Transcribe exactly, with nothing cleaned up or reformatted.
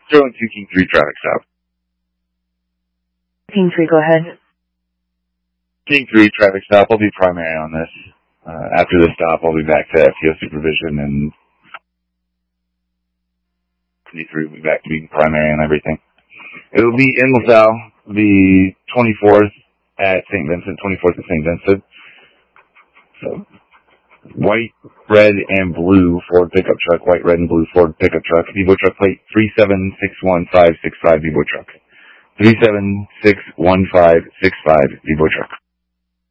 Sterling two, King three, traffic stop. King three, go ahead. King three, traffic stop. I'll be primary on this. Uh, after the stop, I'll be back to F T O supervision, and King three will be back to being primary and everything. It will be in LaSalle, the twenty-fourth at Saint Vincent, twenty-fourth at Saint Vincent. So, white, red, and blue Ford pickup truck, white, red, and blue Ford pickup truck, Vivo truck plate three seven six one five six five Vivo truck. three seven six one five six five Vivo truck.